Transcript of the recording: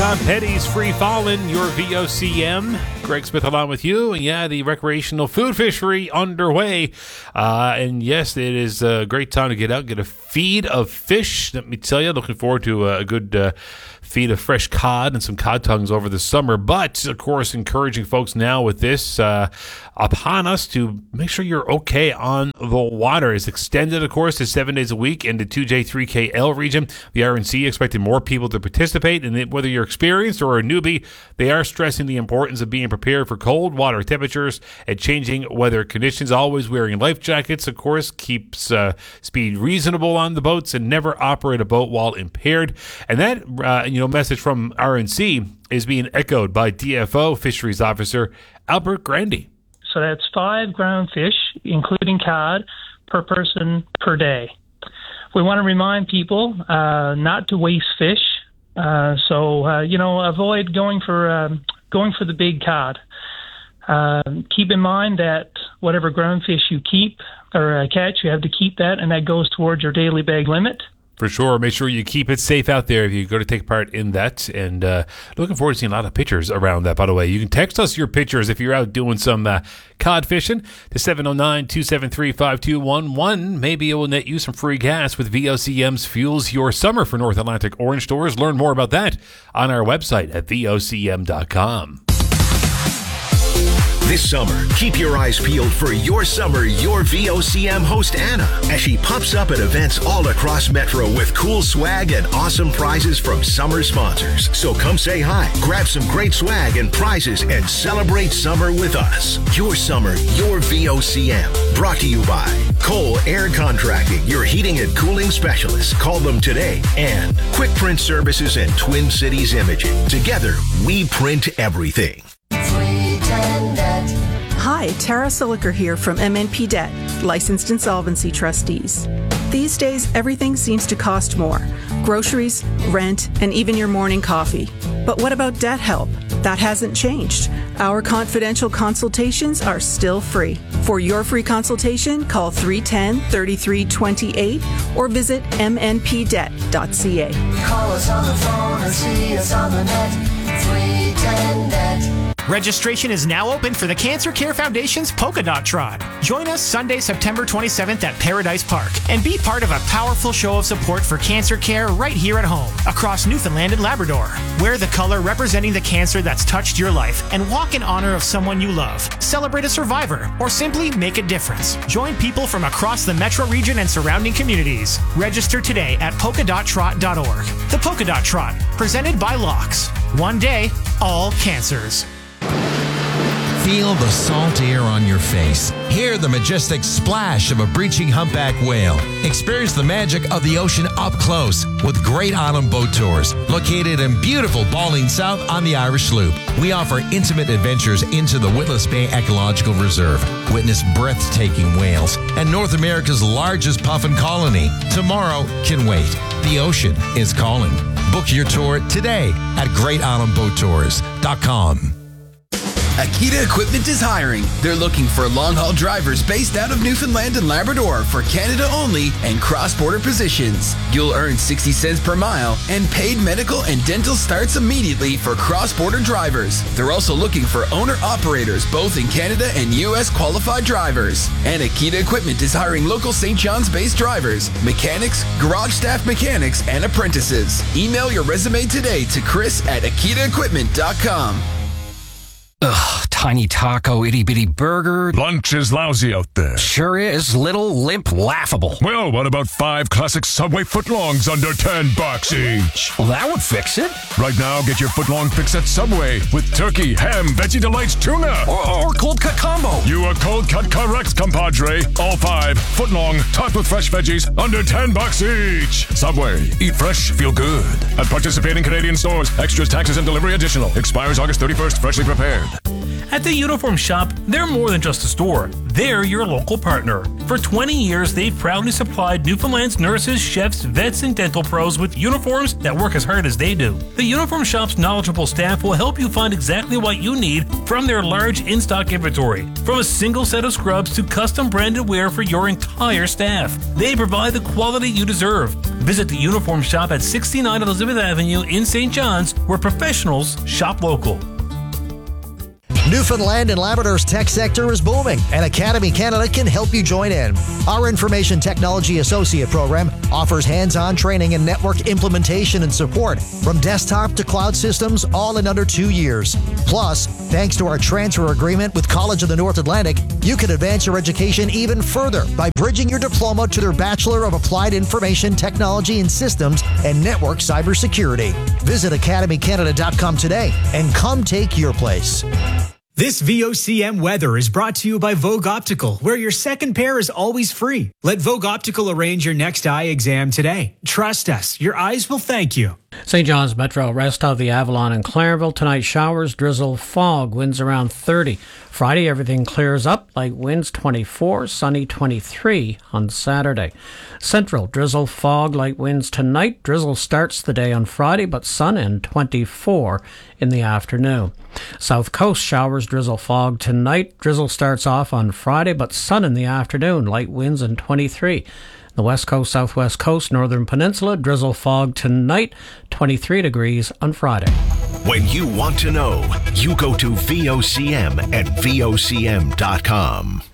Tom Petty's Free Fallin', your VOCM. Greg Smith along with you. And yeah, the recreational food fishery underway. And yes, it is a great time to get out, get a feed of fish. Let me tell you, looking forward to a good feed of fresh cod and some cod tongues over the summer. But, of course, encouraging folks now with this upon us to make sure you're okay on the water. It's extended, of course, to 7 days a week in the 2J3KL region. The RNC expected more people to participate, and whether you're experienced or a newbie, they are stressing the importance of being prepared for cold water temperatures and changing weather conditions. Always wearing life jackets, of course, keeps speed reasonable on the boats, and never operate a boat while impaired. And that, message from RNC is being echoed by DFO Fisheries Officer Albert Grandy. So that's 5 ground fish, including cod, per person per day. We want to remind people not to waste fish. Avoid going for the big cod. Keep in mind that whatever ground fish you keep or catch, you have to keep that, and that goes towards your daily bag limit. For sure. Make sure you keep it safe out there if you go to take part in that. And looking forward to seeing a lot of pictures around that, by the way. You can text us your pictures if you're out doing some cod fishing to 709-273-5211. Maybe it will net you some free gas with VOCM's Fuels Your Summer for North Atlantic Orange stores. Learn more about that on our website at VOCM.com. This summer, keep your eyes peeled for Your Summer, Your VOCM host Anna, as she pops up at events all across Metro with cool swag and awesome prizes from summer sponsors. So come say hi, grab some great swag and prizes, and celebrate summer with us. Your Summer, Your VOCM. Brought to you by Cole Air Contracting, your heating and cooling specialists. Call them today. And Quick Print Services and Twin Cities Imaging. Together, we print everything. Hi, Tara Siliker here from MNP Debt, licensed insolvency trustees. These days, everything seems to cost more. Groceries, rent, and even your morning coffee. But what about debt help? That hasn't changed. Our confidential consultations are still free. For your free consultation, call 310-3328 or visit mnpdebt.ca. Call us on the phone or see us on the net. 310-NET. Registration is now open for the Cancer Care Foundation's Polka Dot Trot. Join us Sunday, September 27th at Paradise Park and be part of a powerful show of support for cancer care right here at home across Newfoundland and Labrador. Wear the color representing the cancer that's touched your life and walk in honor of someone you love. Celebrate a survivor or simply make a difference. Join people from across the Metro region and surrounding communities. Register today at polkadottrot.org. The Polka Dot Trot, presented by Locks. One day, all cancers. Feel the salt air on your face. Hear the majestic splash of a breaching humpback whale. Experience the magic of the ocean up close with Great Autumn Boat Tours, located in beautiful Balling South on the Irish Loop. We offer intimate adventures into the Witless Bay Ecological Reserve. Witness breathtaking whales and North America's largest puffin colony. Tomorrow can wait. The ocean is calling. Book your tour today at GreatAutumnBoatTours.com. Akita Equipment is hiring. They're looking for long-haul drivers based out of Newfoundland and Labrador for Canada only and cross-border positions. You'll earn 60 cents per mile, and paid medical and dental starts immediately for cross-border drivers. They're also looking for owner-operators both in Canada and U.S. qualified drivers. And Akita Equipment is hiring local St. John's-based drivers, mechanics, garage staff mechanics, and apprentices. Email your resume today to chris@akitaequipment.com. Ugh, tiny taco, itty-bitty burger. Lunch is lousy out there. Sure is. Little, limp, laughable. Well, what about 5 classic Subway footlongs under $10 each? Well, that would fix it. Right now, get your footlong fix at Subway with turkey, ham, Veggie Delights, tuna. Or cold cut combo. You are cold cut correct, compadre. All 5 footlong, topped with fresh veggies, under $10 each. Subway. Eat fresh, feel good. At participating Canadian stores, extras, taxes, and delivery additional. Expires August 31st, freshly prepared. At the Uniform Shop, they're more than just a store. They're your local partner. For 20 years, they've proudly supplied Newfoundland's nurses, chefs, vets, and dental pros with uniforms that work as hard as they do. The Uniform Shop's knowledgeable staff will help you find exactly what you need from their large in-stock inventory. From a single set of scrubs to custom branded wear for your entire staff. They provide the quality you deserve. Visit the Uniform Shop at 69 Elizabeth Avenue in St. John's, where professionals shop local. Newfoundland and Labrador's tech sector is booming, and Academy Canada can help you join in. Our Information Technology Associate program offers hands-on training in network implementation and support, from desktop to cloud systems, all in under 2 years. Plus, thanks to our transfer agreement with College of the North Atlantic, you can advance your education even further by bridging your diploma to their Bachelor of Applied Information Technology and Systems and Network Cybersecurity. Visit academycanada.com today and come take your place. This VOCM weather is brought to you by Vogue Optical, where your second pair is always free. Let Vogue Optical arrange your next eye exam today. Trust us, your eyes will thank you. St. John's Metro, rest of the Avalon and Clarenville. Tonight, showers, drizzle, fog, winds around 30. Friday, everything clears up, light winds 24, sunny 23 on Saturday. Central, drizzle, fog, light winds tonight. Drizzle starts the day on Friday, but sun and 24 in the afternoon. South Coast, showers, drizzle, fog tonight. Drizzle starts off on Friday, but sun in the afternoon, light winds and 23. The West Coast, Southwest Coast, Northern Peninsula, drizzle, fog tonight, 23 degrees on Friday. When you want to know, you go to VOCM at VOCM.com.